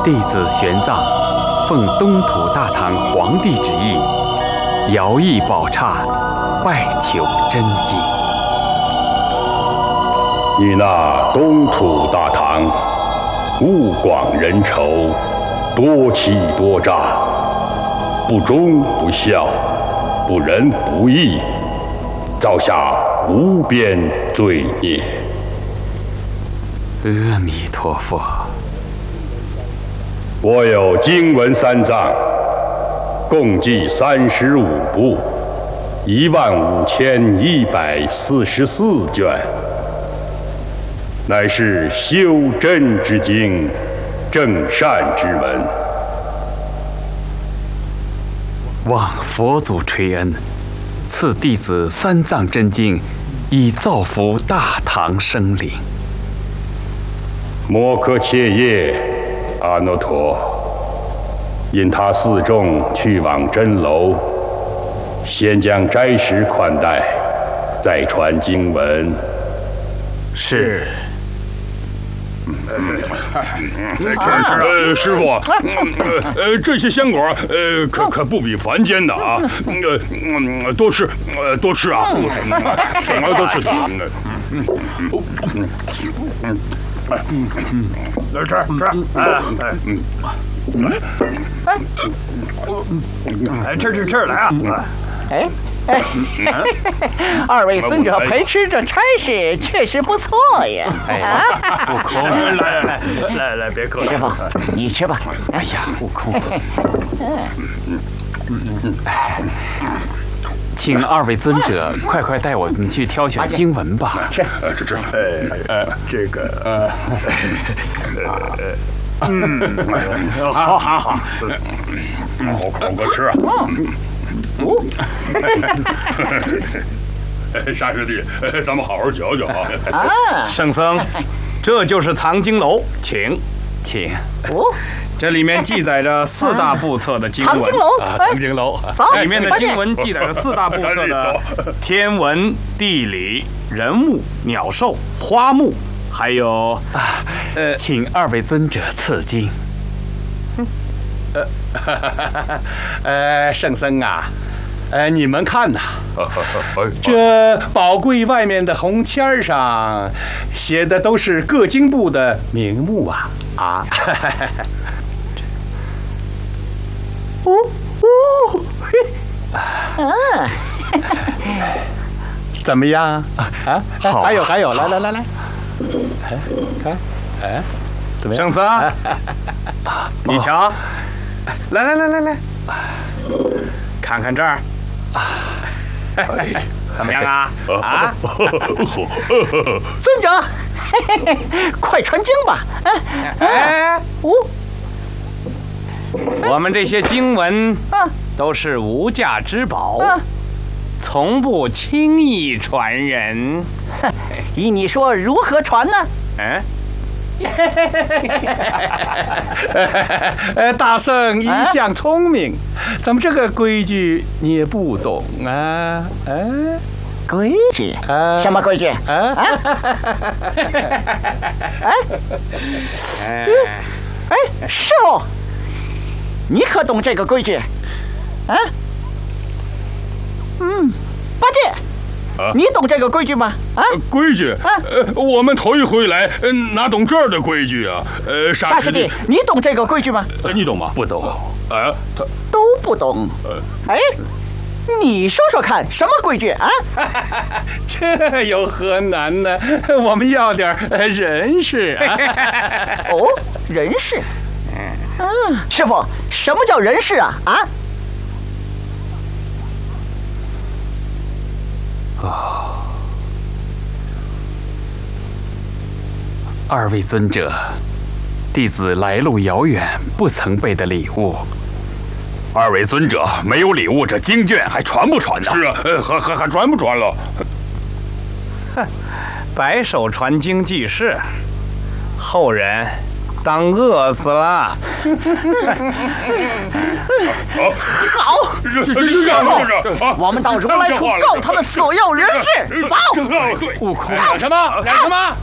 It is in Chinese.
弟子玄奘奉东土大唐皇帝旨意，遥诣宝刹，拜求真经。 你那东土大唐，物广人稠，多欺多诈，不忠不孝，不仁不义，造下无边罪孽。 阿弥陀佛。 我有经文3藏，共计35部，15144卷，乃是修真之经，正善之门。 望佛祖垂恩，赐弟子3藏真经，以造福大唐生灵。 摩诃切叶阿耨陀，因他4众去往真楼，先将斋食款待，再传经文。 是。 师傅，这些香果，可不比凡间的啊，多吃啊，什么都吃的。来吃，吃，来啊！ 2位尊者陪吃这差事确实不错呀！ 悟空， 来，别客气。 师傅，你吃吧。 哎呀，悟空，请2位尊者快带我们去挑选经文吧。 这个，好，好个吃啊！沙师弟，咱们好好嚼嚼啊！ 圣僧，这就是藏经楼，请。这里面记载着4大部册的经文。 藏经楼， 藏经楼，里面的经文记载着4大部册的天文、地理、人物、鸟兽、花木，还有请2位尊者赐经。 圣僧啊，你们看呐，这宝柜外面的红签上写的都是各经部的名目啊！怎么样啊？ 好， 还有，来，看，怎么样？圣僧，你瞧，来，看看这儿，怎么样啊？ 尊者，快传经吧！ 我们这些经文都是无价之宝，从不轻易传人。 依你说，如何传呢？ 大圣一向聪明，怎么这个规矩你也不懂啊？ 规矩？什么规矩？师傅，你可懂这个规矩？八戒。你懂这个规矩吗？ 规矩？我们头一回来，哪懂这儿的规矩啊？ 沙师弟，你懂这个规矩吗？ 你懂吗？不懂。 他都不懂。你说说看，什么规矩啊？ 这有何难呢？我们要点人事啊。 人事。师傅，什么叫人事啊？ 2位尊者，弟子来路遥远，不曾备的礼物。 2位尊者没有礼物，这经卷还传不传呢？是啊，还传不传了？ 白手传经济事，后人当饿死了。 好，我们到如来处告他们所有人事。走。 悟空，干什么？